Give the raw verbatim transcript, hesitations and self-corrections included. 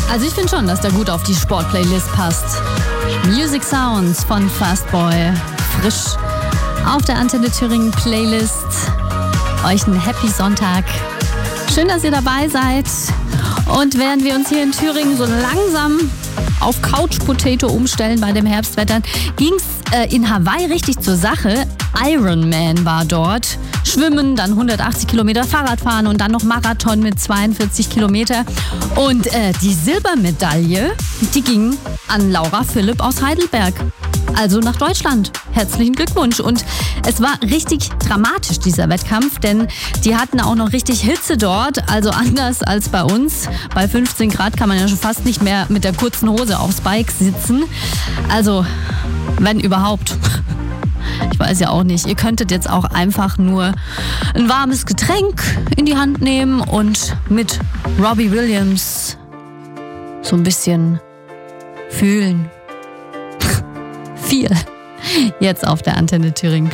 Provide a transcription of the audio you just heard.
Also ich finde schon, dass der gut auf die Sportplaylist passt. Music Sounds von Fastboy. Frisch auf der Antenne Thüringen Playlist. Euch einen Happy Sonntag. Schön, dass ihr dabei seid. Und während wir uns hier in Thüringen so langsam auf Couch Potato umstellen bei dem Herbstwetter, ging es äh, in Hawaii richtig zur Sache. Ironman war dort. Schwimmen, dann hundertachtzig Kilometer Fahrradfahren und dann noch Marathon mit zweiundvierzig Kilometer. Und äh, die Silbermedaille, die ging an Laura Philipp aus Heidelberg. Also nach Deutschland. Herzlichen Glückwunsch. Und es war richtig dramatisch, dieser Wettkampf, denn die hatten auch noch richtig Hitze dort, also anders als bei uns. Bei fünfzehn Grad kann man ja schon fast nicht mehr mit der kurzen Hose aufs Bike sitzen. Also, wenn überhaupt. Ich weiß ja auch nicht. Ihr könntet jetzt auch einfach nur ein warmes Getränk in die Hand nehmen und mit Robbie Williams so ein bisschen fühlen. Viel. Jetzt auf der Antenne Thüringen.